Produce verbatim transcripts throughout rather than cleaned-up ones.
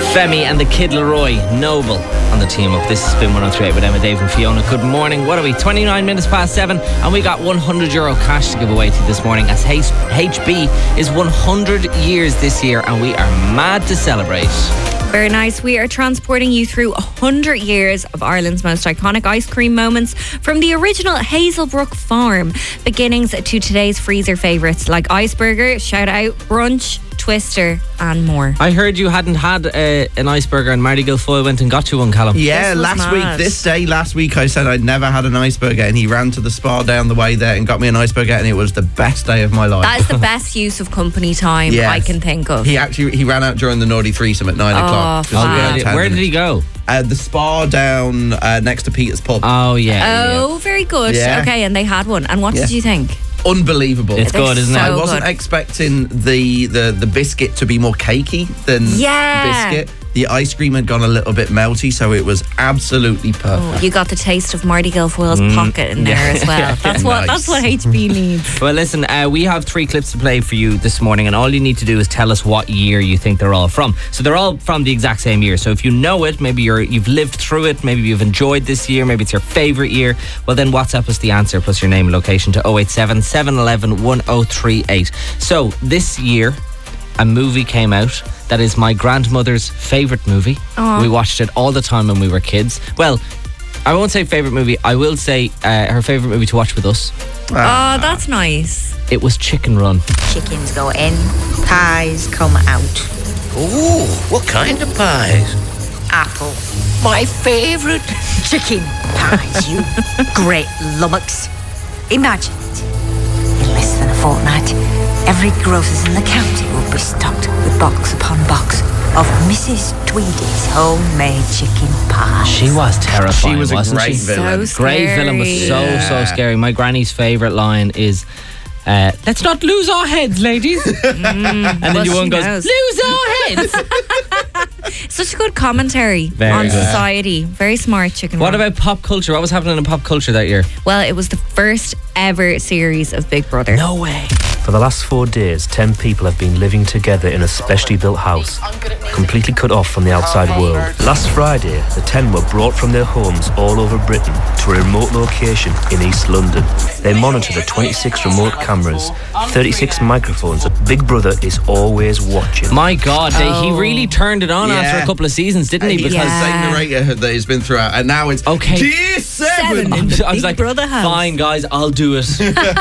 Femi and the Kid Leroy, Noble on the team up. This has been one oh three point eight with Emma, Dave and Fiona. Good morning. What are we? twenty-nine minutes past seven, and we got one hundred euro cash to give away to you this morning as H- HB is one hundred years this year, and we are mad to celebrate. Very nice. We are transporting you through one hundred years of Ireland's most iconic ice cream moments, from the original Hazelbrook Farm beginnings to today's freezer favourites like Iceburger, shout out, Brunch, Twister and more. I heard you hadn't had uh, an iceberger, and Marty Guilfoyle went and got you one, Callum. Yeah, last mad. week, this day last week, I said I'd never had an iceberger, and he ran to the spa down the way there and got me an iceberger, and it was the best day of my life. That is the best use of company time Yes. I can think of. He actually he ran out during the naughty threesome at nine Oh, o'clock. 'cause fab. we had Where did, ten where did minutes. he go? Uh, the spa down uh, next to Peter's pub. Oh, yeah. Oh, very good. Yeah. Okay, and they had one. And what Yeah. did you think? Unbelievable. It's They're good, isn't so it? I wasn't good. expecting the, the, the biscuit to be more cakey than Yeah. biscuit. The ice cream had gone a little bit melty, so it was absolutely perfect. You got the taste of Marty Guilfoyle's pocket in there as well. That's what Nice. that's what H B needs. Well, listen, uh, we have three clips to play for you this morning, and all you need to do is tell us what year you think they're all from. So they're all from the exact same year. So if you know it, maybe you're, you've lived through it, maybe you've enjoyed this year, maybe it's your favourite year, well then WhatsApp us the answer plus your name and location to oh eight seven, seven one one, one oh three eight. So this year, a movie came out that is my grandmother's favourite movie. Aw. We watched it all the time when we were kids. Well, I won't say favourite movie. I will say uh, her favourite movie to watch with us. Oh, that's nice. It was Chicken Run. Chickens go in, pies come out. Ooh, what kind of pies? Apple. My favourite. Chicken pies, you great lummox. Imagine it. In less than a fortnight, every grocer's in the county will be stocked with box upon box of Missus Tweedy's homemade chicken pies. She was terrifying, She was a wasn't great she? villain. So Great villain was so, scary. so Yeah. scary. My granny's favourite line is, uh, let's not lose our heads, ladies. and then well, your one she goes, knows. lose our heads. Such a good commentary Very on good. society. Very smart, Chicken What Run. about pop culture? What was happening in pop culture that year? Well, it was the first ever series of Big Brother. No way. For the last four days, ten people have been living together in a specially built house, completely cut off from the outside world. Last Friday, the ten were brought from their homes all over Britain to a remote location in East London. They monitor the twenty-six remote cameras, thirty-six microphones. Big Brother is always watching. My God, they, he Oh. really turned it on Yeah. after a couple of seasons, didn't he? He's Because the Yeah. same narrator that he's been throughout, and now it's Okay. Dear Seven. Seven. I in was, the I was Big like, Brother house. fine, guys, I'll do it.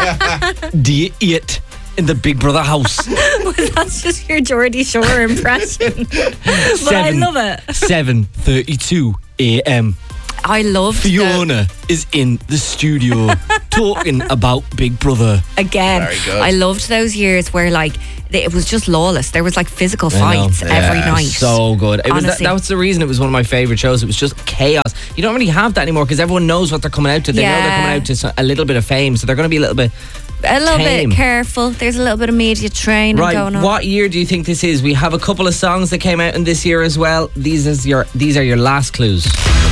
Do you eat in the Big Brother house? That's just your Geordie Shore impression. But I Seven. love it. seven thirty-two a.m. I loved the, Fiona is in the studio talking about Big Brother. again. Very good. I loved those years where like it was just lawless. There was like physical I know. fights every Yeah. night. So good. It was that, Honestly. that was the reason it was one of my favourite shows. It was just chaos. You don't really have that anymore because everyone knows what they're coming out to. They know they're Yeah. coming out to so- a little bit of fame, so they're going to be a little bit a little tame. bit careful. There's a little bit of media training right. going on. What year do you think this is? We have a couple of songs that came out in this year as well. These is your these are your last clues.